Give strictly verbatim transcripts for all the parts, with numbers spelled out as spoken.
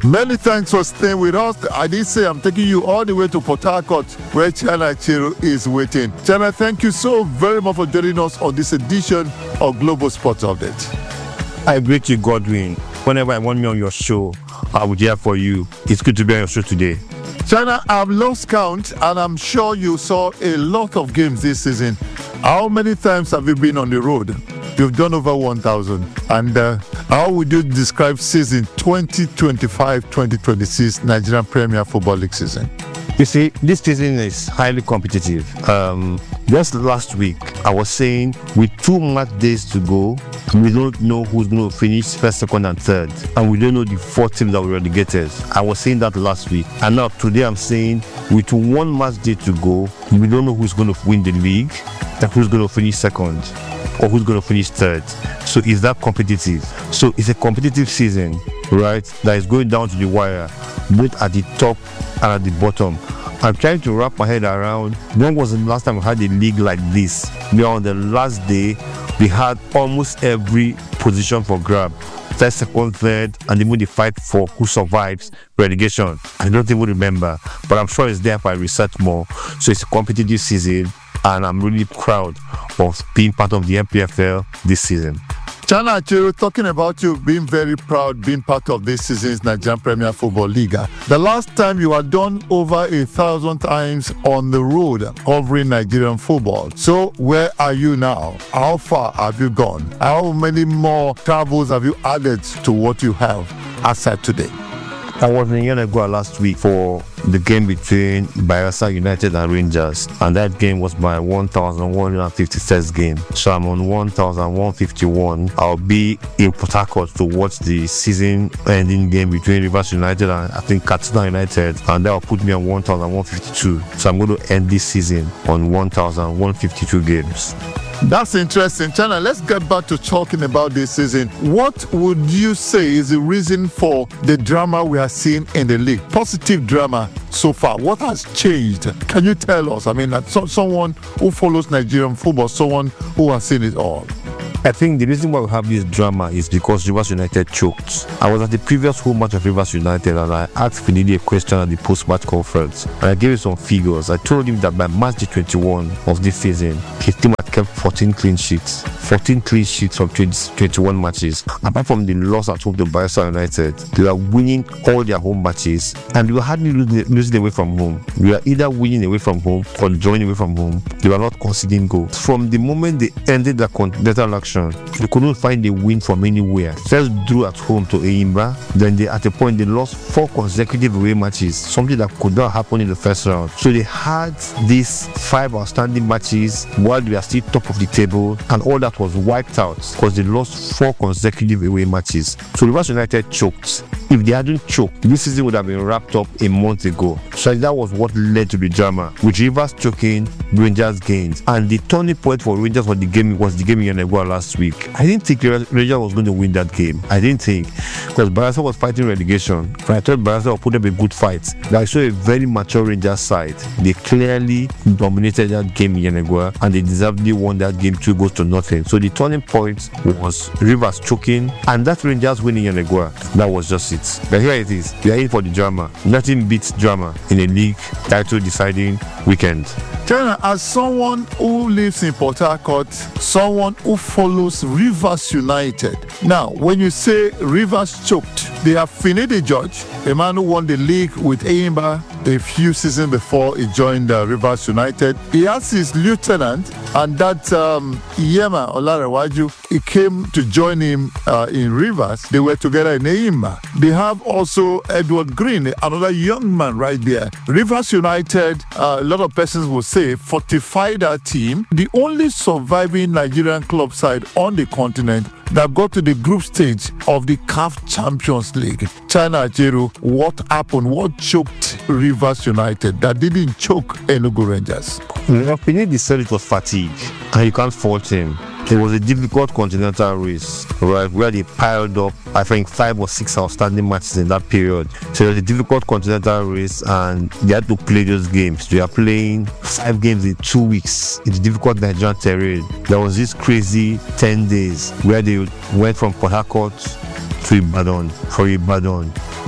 Many thanks for staying with us. I did say I'm taking you all the way to Port Harcourt, where China Achiero is waiting. China, thank you so very much for joining us on this edition of Global Sports Update. I greet you, Godwin. Whenever I want me on your show, I will be here for you. It's good to be on your show today. China, I've lost count, and I'm sure you saw a lot of games this season. How many times have you been on the road? You've done over one thousand. And uh, how would you describe season twenty twenty-five twenty twenty-six Nigerian Premier Football League season? You see, this season is highly competitive. Um, just last week, I was saying with two match days to go, we don't know who's going to finish first, second, and third. And we don't know the four teams that were relegated. I was saying that last week. And now today I'm saying with one match day to go, we don't know who's going to win the league, and who's going to finish second, or who's going to finish third. So is that competitive? So it's a competitive season, right? That is going down to the wire, both at the top and at the bottom. I'm trying to wrap my head around when was the last time we had a league like this, where on the last day we had almost every position for grab. First, second, third, and even the fight for who survives relegation. I don't even remember, but I'm sure it's there if I research more. So it's a competitive season, and I'm really proud of being part of the N P F L this season. China Achiero, talking about you being very proud being part of this season's Nigerian Premier Football League. The last time you had done over a thousand times on the road covering Nigerian football. So where are you now? How far have you gone? How many more travels have you added to what you have as at today? I was in Yenagoa last week for the game between Bayelsa United and Rangers, and that game was my one thousand one hundred fifty-third game. So I'm on one thousand one hundred fifty-one. I'll be in Port Harcourt to watch the season-ending game between Rivers United and I think Katsina United, and that will put me on one thousand one hundred fifty-two. So I'm going to end this season on one thousand one hundred fifty-two games. That's interesting. China, let's get back to talking about this season. What would you say is the reason for the drama we are seeing in the league? Positive drama so far. What has changed? Can you tell us? I mean, as so, someone who follows Nigerian football, someone who has seen it all. I think the reason why we have this drama is because Rivers United choked. I was at the previous home match of Rivers United and I asked Finidi a question at the post-match conference. And I gave him some figures. I told him that by March the twenty-first of this season, his team had kept fourteen clean sheets. fourteen clean sheets from twenty, twenty-one matches. Apart from the loss at home to Bayelsa United, they were winning all their home matches and they were hardly losing, losing away from home. We were either winning away from home or drawing away from home. They were not conceding goals. From the moment they ended the continental action, they couldn't find a win from anywhere. First drew at home to Eimba, then they at a point they lost four consecutive away matches, something that could not happen in the first round. So they had these five outstanding matches while they are still top of the table, and all that was wiped out because they lost four consecutive away matches. So Rivers United choked. If they hadn't choked, this season would have been wrapped up a month ago. So that was what led to the drama. With Rivers choking, Rangers gained. And the turning point for Rangers was the game was the game in Yenagoa last week. I didn't think Rangers was going to win that game. I didn't think. Because Bayelsa was fighting relegation. But I thought Bayelsa would put up a good fight. I saw a very mature Rangers side. They clearly dominated that game in Yenagoa and they deservedly won that game two goals to nothing. So the turning point was Rivers choking and that Rangers winning Yenagoa. That was just it. But here it is. We are in for the drama. Nothing beats drama in a league title deciding weekend. China, as someone who lives in Port Harcourt, someone who follows Rivers United. Now, when you say Rivers choked, they have Finidi George, a man who won the league with Eimba a few seasons before he joined uh, Rivers United. He has his lieutenant, and that um, Yema Olarewaju, he came to join him uh, in Rivers. They were together in Eimba. They have also Edward Green, another young man right there. Rivers United, uh, a lot of persons will say, fortified that team. The only surviving Nigerian club side on the continent that got to the group stage of the C A F Champions League. China Achiero, what happened? What choked Rivers United that didn't choke Enugu Rangers? Well, Finidi said it was fatigue, and you can't fault him. It was a difficult continental race, right, where they piled up, I think, five or six outstanding matches in that period. So it was a difficult continental race, and they had to play those games. They are playing five games in two weeks. It's a difficult Nigerian terrain. There was this crazy ten days where they went from Port Harcourt to Ibadan, for Ibadan,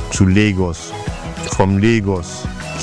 to Lagos, from Lagos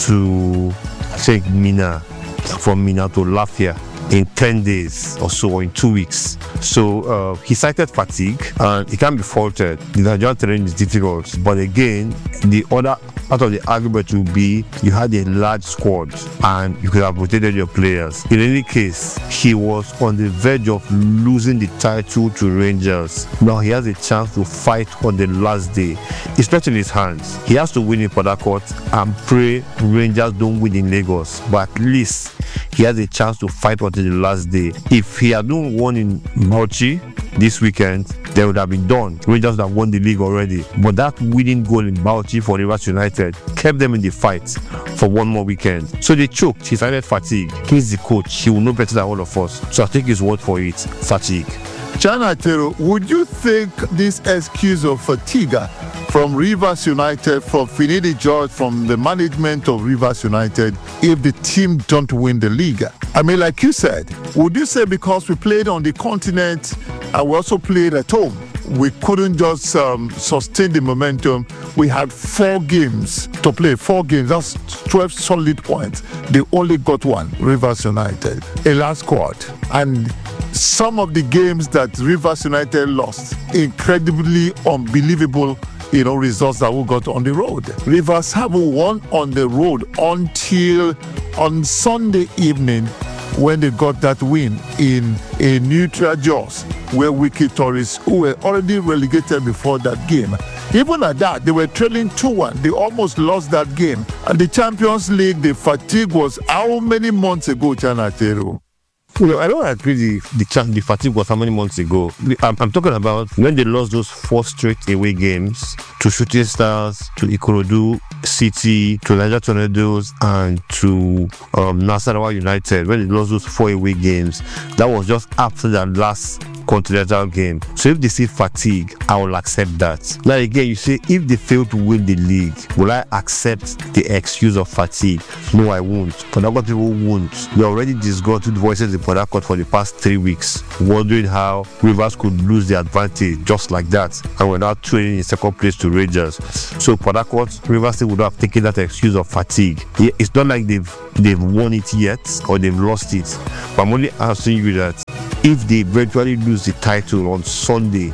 to, I think, Minna, from Minna to Lafia in ten days or so, or in two weeks. So uh, he cited fatigue, and it can be faulted. The Nigerian terrain is difficult, but again, the other part of the argument will be you had a large squad and you could have rotated your players. In any case, he was on the verge of losing the title to Rangers. Now he has a chance to fight on the last day. It's not in his hands. He has to win in Port Harcourt and pray Rangers don't win in Lagos, but at least he has a chance to fight until the last day. If he had not won in Bauchi this weekend, they would have been done. Rangers would have won the league already. But that winning goal in Bauchi for Rivers United kept them in the fight for one more weekend. So they choked. He started fatigue. He's the coach. He will know better than all of us. So I take his word for it. Fatigue. Chana Teru, would you think this excuse of fatigue from Rivers United, from Finidi George, from the management of Rivers United, if the team don't win the league? I mean, like you said, would you say because we played on the continent and we also played at home, we couldn't just um, sustain the momentum? We had four games to play, four games, that's twelve solid points. They only got one, Rivers United, a last squad. And some of the games that Rivers United lost, incredibly unbelievable, you know, results that we got on the road. Rivers haven't won on the road until on Sunday evening when they got that win in a neutral Jos, where Wiki Tourists, who were already relegated before that game, even at that, they were trailing two one. They almost lost that game. And the Champions League, the fatigue was how many months ago, Chana Teru? Well, I don't agree the, the, the fatigue was how many months ago. I'm, I'm talking about when they lost those four straight away games to Shooting Stars, to Ikorodu City, to Niger Tornadoes, and to um, Nasarawa United. When they lost those four away games, that was just after that last continental game. So if they say fatigue, I will accept that. Now again, you say if they fail to win the league, will I accept the excuse of fatigue? No, I won't. But other people won't. We already disgruntled voices in Port Harcourt for the past three weeks, wondering how Rivers could lose the advantage just like that, and we're now trailing in second place to Rangers. So Port Harcourt, Rivers would have taken that excuse of fatigue. It's not like they've they've won it yet or they've lost it. But I'm only asking you that if they eventually lose the title on Sunday,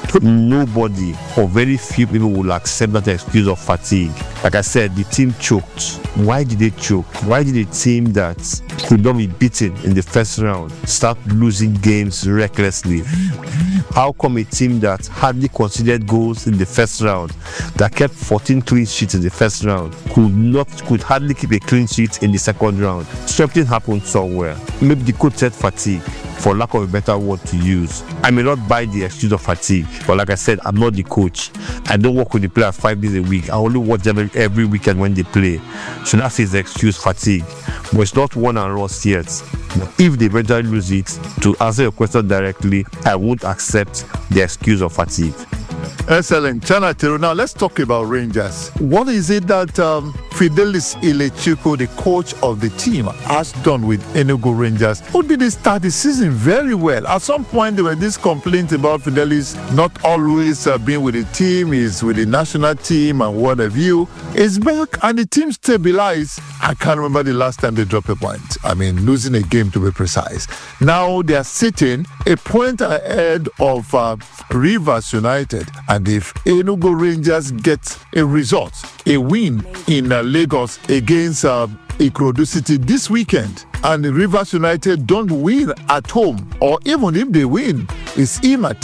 nobody or very few people will accept that excuse of fatigue. Like I said, the team choked. Why did they choke? Why did a team that could not be beaten in the first round start losing games recklessly? How come a team that hardly conceded goals in the first round, that kept fourteen clean sheets in the first round, could not could hardly keep a clean sheet in the second round? Something happened somewhere. Maybe the coach said fatigue, for lack of a better word to use. I may not buy the excuse of fatigue, but like I said, I'm not the coach. I don't work with the players five days a week. I only watch them every weekend when they play. So that's his excuse, fatigue. But it's not won and lost yet. But if they eventually lose it, to answer your question directly, I won't accept the excuse of fatigue. Excellent. Chana Teru, now let's talk about Rangers. What is it that um, Fidelis Ilechukwu, the coach of the team, has done with Enugu Rangers? Who did they start the season very well? At some point, there were these complaints about Fidelis not always uh, being with the team, he's with the national team and what have you. He's back and the team stabilized. I can't remember the last time they dropped a point. I mean, losing a game to be precise. Now they are sitting a point ahead of uh, Rivers United. And if Enugu Rangers get a result, a win in uh, Lagos against uh, Ikorodu City this weekend, and Rivers United don't win at home, or even if they win, it's immaterial.